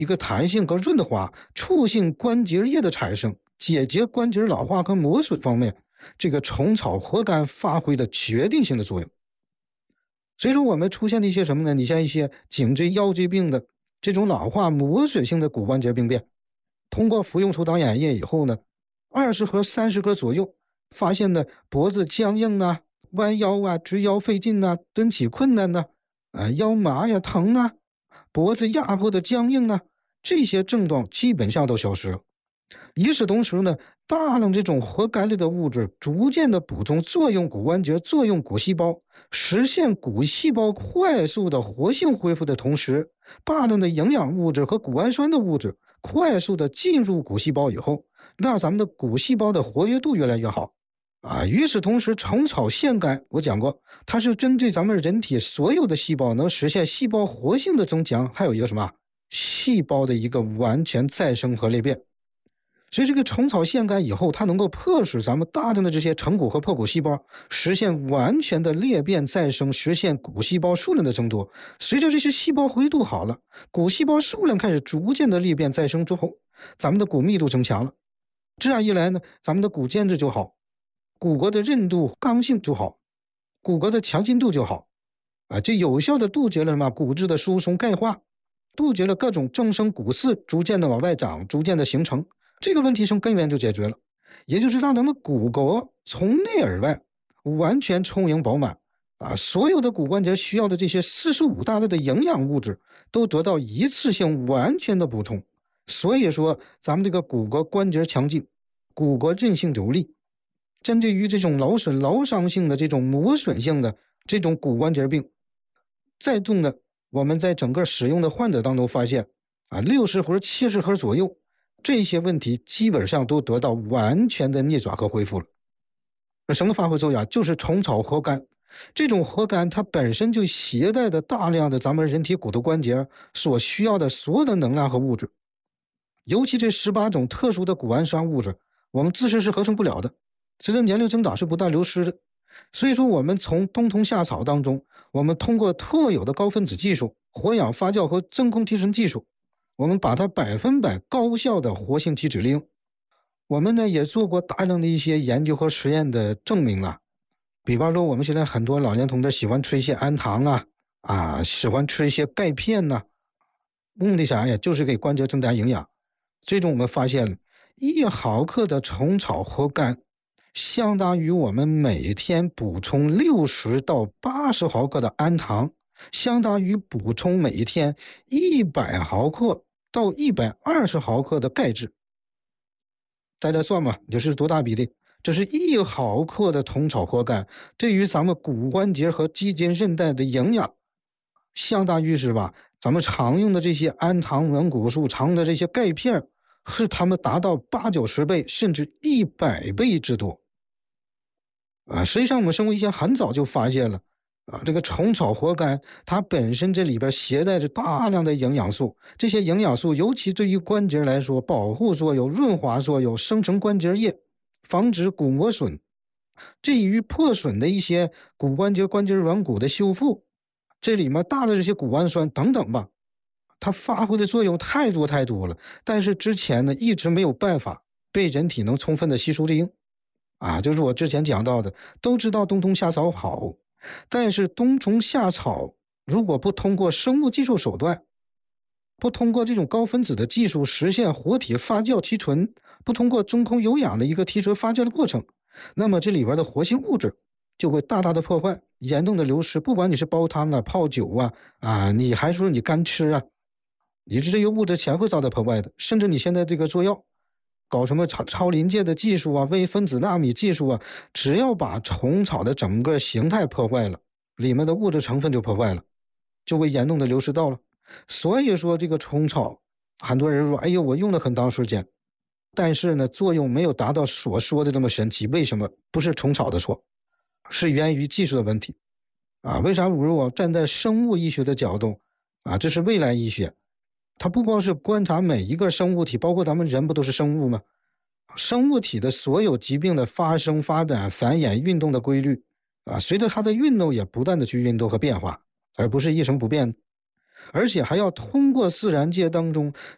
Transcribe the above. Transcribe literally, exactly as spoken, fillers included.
一个弹性和润滑，促进关节液的产生，解决关节老化和磨损方面，这个虫草活干发挥了决定性的作用。所以说我们出现的一些什么呢？你像一些颈椎腰椎病的这种老化磨损性的骨关节病变，通过服用除党眼液以后呢，二十盒三十盒左右，发现呢脖子僵硬啊、弯腰啊、直腰费劲啊、蹲起困难呐、啊、呃、腰麻呀、疼啊、脖子压迫的僵硬啊，这些症状基本上都消失了。与此同时呢，大量这种活干类的物质逐渐的补充作用骨关节、作用骨细胞，实现骨细胞快速的活性恢复的同时，大量的营养物质和谷氨酸的物质快速的进入骨细胞以后，让咱们的骨细胞的活跃度越来越好。啊，与此同时，虫草腺苷我讲过，它是针对咱们人体所有的细胞能实现细胞活性的增强，还有一个什么细胞的一个完全再生和裂变。所以这个虫草腺苷以后，它能够迫使咱们大量的这些成骨和破骨细胞实现完全的裂变再生，实现骨细胞数量的增多。随着这些细胞活跃度好了，骨细胞数量开始逐渐的裂变再生之后，咱们的骨密度增强了。这样一来呢，咱们的骨间质就好，骨骼的韧度刚性就好，骨骼的强劲度就好啊，就有效的杜绝了什么骨质的疏松钙化，杜绝了各种增生骨刺逐渐的往外长，逐渐的形成。这个问题从根源就解决了，也就是让咱们骨骼从内而外完全充盈饱满啊，所有的骨关节需要的这些四十五大类的营养物质都得到一次性完全的补充。所以说咱们这个骨骼关节强劲，骨骼韧性有力，针对于这种劳损劳伤性的这种磨损性的这种骨关节病，再度呢我们在整个使用的患者当中发现啊，六十盒七十盒左右，这些问题基本上都得到完全的逆转和恢复了。那什么发挥作用？就是虫草活干。这种活干它本身就携带的大量的咱们人体骨头关节所需要的所有的能量和物质，尤其这十八种特殊的谷氨酸物质，我们自身是合成不了的，随着年龄增长是不断流失的。所以说我们从冬虫夏草当中，我们通过特有的高分子技术、活氧发酵和真空提纯技术，我们把它百分百高效的活性体脂利用。我们呢也做过大量的一些研究和实验的证明啊，比方说我们现在很多老年同志喜欢吃一些氨糖啊，啊，喜欢吃一些钙片呐、啊，目的啥呀？就是给关节增加营养。最终我们发现了，一毫克的虫草活干，相当于我们每天补充六十到八十毫克的氨糖，相当于补充每天一百毫克到一百二十毫克的钙质。大家算吧，这是多大比例？这是一毫克的虫草活干对于咱们骨关节和肌腱韧带的营养，相当于是吧，咱们常用的这些氨糖、软骨素、常用的这些钙片，是它们达到八九十倍甚至一百倍之多。啊，实际上我们生物医学很早就发现了啊，这个虫草活干它本身这里边携带着大量的营养素，这些营养素尤其对于关节来说，保护作用、润滑作用、生成关节液，防止骨磨损，至于破损的一些骨关节、关节软骨的修复，这里面大量这些谷氨酸等等吧，它发挥的作用太多太多了。但是之前呢，一直没有办法被人体能充分的吸收利用。啊，就是我之前讲到的，都知道冬虫夏草好，但是冬虫夏草如果不通过生物技术手段，不通过这种高分子的技术实现活体发酵提纯，不通过中空有氧的一个提纯发酵的过程，那么这里边的活性物质就会大大的破坏，严重的流失。不管你是煲汤啊、泡酒啊，啊，你还说你干吃啊，你这些物质全会遭到破坏的。甚至你现在这个做药，搞什么超超临界的技术啊、微分子纳米技术啊，只要把虫草的整个形态破坏了，里面的物质成分就破坏了，就会严重的流失到了。所以说这个虫草，很多人说，哎呦，我用了很长时间，但是呢，作用没有达到所说的这么神奇。为什么？不是虫草的错，是源于技术的问题啊。为啥？如果站在生物医学的角度啊，这是未来医学。它不光是观察每一个生物体，包括咱们人不都是生物吗？生物体的所有疾病的发生、发展、繁衍、运动的规律啊，随着它的运动也不断的去运动和变化，而不是一成不变。而且还要通过自然界当中